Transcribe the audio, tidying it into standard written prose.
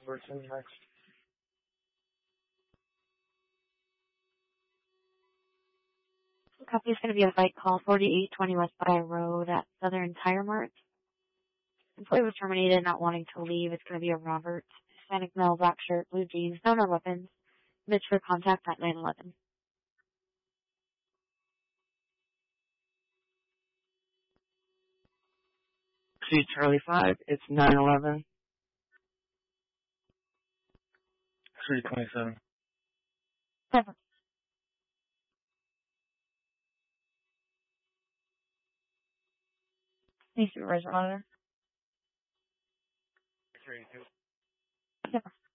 person next. Copy is going to be a fight call 4820 West By Road at Southern Tire Mart. Employee was terminated, not wanting to leave. It's going to be a Robert. Hispanic male, black shirt, blue jeans, no weapons. Mitch for contact at 911. See Charlie 5, it's 911. 327. 7. Need supervisor monitor. 382. 7.